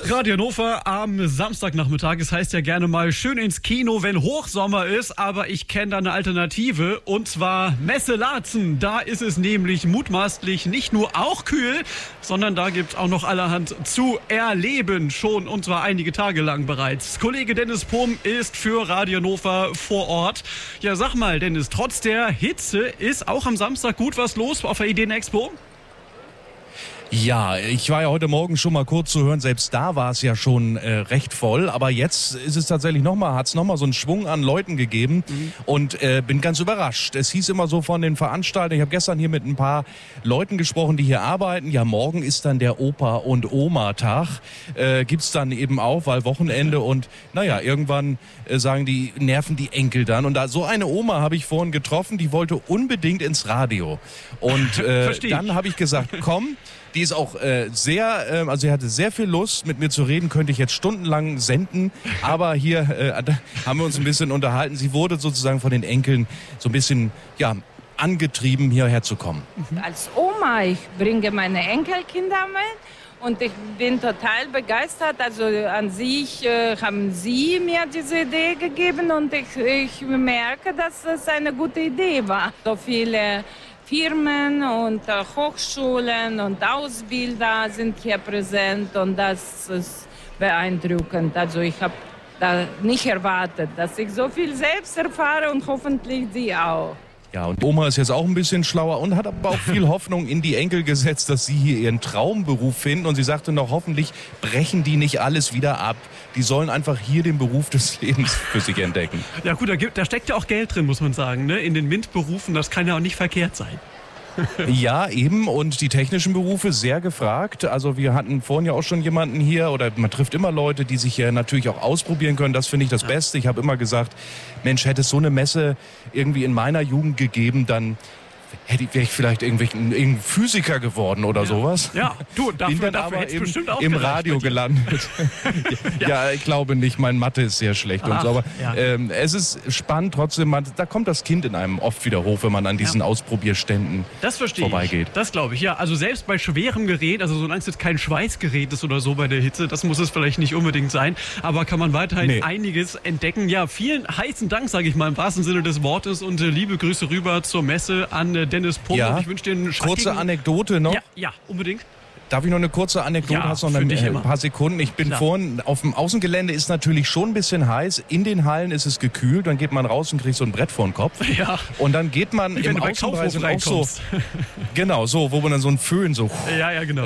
Radio Hannover am Samstagnachmittag. Es heißt ja gerne mal schön ins Kino, wenn Hochsommer ist. Aber ich kenne da eine Alternative. Und zwar Messe Laatzen. Da ist es nämlich mutmaßlich nicht nur auch kühl, sondern da gibt es auch noch allerhand zu erleben. Schon und zwar einige Tage lang bereits. Kollege Dennis Pohm ist für Radio Hannover vor Ort. Ja, sag mal, Dennis, trotz der Hitze ist auch am Samstag gut was los auf der Ideenexpo? Ja, ich war ja heute Morgen schon mal kurz zu hören, selbst da war es ja schon recht voll, aber jetzt ist es tatsächlich hat es nochmal so einen Schwung an Leuten gegeben und bin ganz überrascht. Es hieß immer so von den Veranstaltern, ich habe gestern hier mit ein paar Leuten gesprochen, die hier arbeiten, ja morgen ist dann der Opa- und Oma-Tag, gibt's dann eben auch, weil Wochenende und naja, irgendwann sagen die, nerven die Enkel dann und da so eine Oma habe ich vorhin getroffen, die wollte unbedingt ins Radio und dann habe ich gesagt, komm, die ist auch also sie hatte sehr viel Lust, mit mir zu reden, könnte ich jetzt stundenlang senden, aber hier haben wir uns ein bisschen unterhalten. Sie wurde sozusagen von den Enkeln so ein bisschen, ja, angetrieben, hierher zu kommen. Als Oma, ich bringe meine Enkelkinder mit und ich bin total begeistert. Also an sich haben Sie mir diese Idee gegeben und ich merke, dass es eine gute Idee war. So viele Firmen und Hochschulen und Ausbilder sind hier präsent und das ist beeindruckend. Also ich habe da nicht erwartet, dass ich so viel selbst erfahre und hoffentlich Sie auch. Ja, und Oma ist jetzt auch ein bisschen schlauer und hat aber auch viel Hoffnung in die Enkel gesetzt, dass sie hier ihren Traumberuf finden. Und sie sagte noch, hoffentlich brechen die nicht alles wieder ab. Die sollen einfach hier den Beruf des Lebens für sich entdecken. Ja gut, da steckt ja auch Geld drin, muss man sagen, ne? In den MINT-Berufen, das kann ja auch nicht verkehrt sein. Ja, eben. Und die technischen Berufe sehr gefragt. Also wir hatten vorhin ja auch schon jemanden hier oder man trifft immer Leute, die sich hier natürlich auch ausprobieren können. Das finde ich das Beste. Ich habe immer gesagt, Mensch, hätte es so eine Messe irgendwie in meiner Jugend gegeben, dann wäre ich vielleicht irgendein Physiker geworden oder sowas. Ja, du, dafür aber hättest du bestimmt auch im Radio gelandet. Ja, ich glaube nicht, mein Mathe ist sehr schlecht und so. Aber es ist spannend trotzdem, da kommt das Kind in einem oft wieder hoch, wenn man an diesen Ausprobierständen vorbeigeht. Das glaube ich, ja. Also selbst bei schwerem Gerät, also solange es jetzt kein Schweißgerät ist oder so bei der Hitze, das muss es vielleicht nicht unbedingt sein, aber kann man weiterhin einiges entdecken. Ja, vielen heißen Dank, sage ich mal, im wahrsten Sinne des Wortes und liebe Grüße rüber zur Messe an Dennis Pohm. Ja, ich wünsche dir einen kurze Anekdote noch. Ja, unbedingt. Darf ich noch eine kurze Anekdote? Ja, hast noch ein paar Sekunden. Ich bin vorhin, auf dem Außengelände ist natürlich schon ein bisschen heiß. In den Hallen ist es gekühlt. Dann geht man raus und kriegt so ein Brett vor den Kopf. Ja. Und dann geht man im Außenbereich auch so. Genau, so, wo man dann so einen Föhn so. Ja, genau.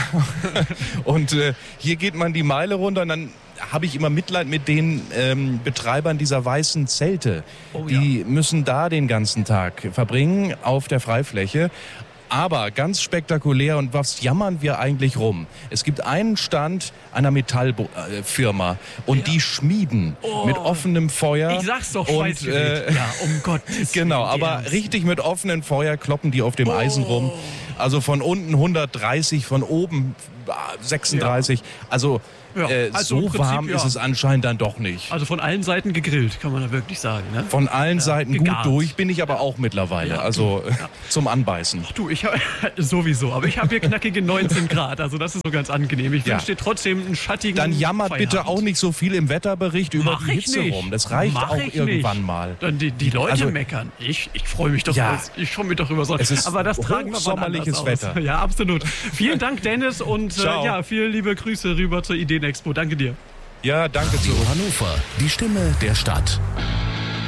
Und hier geht man die Meile runter und dann habe ich immer Mitleid mit den Betreibern dieser weißen Zelte. Die müssen da den ganzen Tag verbringen auf der Freifläche. Aber ganz spektakulär und was jammern wir eigentlich rum? Es gibt einen Stand einer Metallfirma und die schmieden mit offenem Feuer. Ich sag's doch, Schweißgerät. Um Gottes Willen. Genau, aber richtig mit offenem Feuer kloppen die auf dem Eisen rum. Also von unten 130, von oben 36. Also so warm ist es anscheinend dann doch nicht. Also von allen Seiten gegrillt, kann man da wirklich sagen. Ne? Von allen Seiten gegart. Gut durch bin ich aber auch mittlerweile. Zum Anbeißen. Ach du, ich habe sowieso, aber ich habe hier knackige 19 Grad. Also das ist so ganz angenehm. Ich wünsche dir trotzdem einen schattigen Dann jammert Feierabend. Bitte auch nicht so viel im Wetterbericht über die Hitze rum. Das reicht auch irgendwann mal. Dann die Leute meckern. Ich freue mich doch. Ich freue mich doch über so. Aber das tragen wir sommerliches Wetter. Ja, absolut. Vielen Dank, Dennis, und viele liebe Grüße rüber zur Ideenexpo. Danke dir. Ja, danke. Radio Hannover, die Stimme der Stadt.